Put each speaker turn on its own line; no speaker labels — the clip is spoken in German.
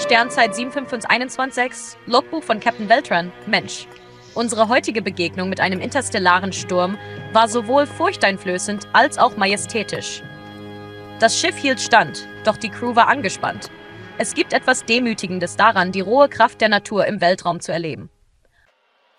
Sternzeit 75121, Logbuch von Captain Beltran, Mensch. Unsere heutige Begegnung mit einem interstellaren Sturm war sowohl furchteinflößend als auch majestätisch. Das Schiff hielt stand, doch die Crew war angespannt. Es gibt etwas Demütigendes daran, die rohe Kraft der Natur im Weltraum zu erleben.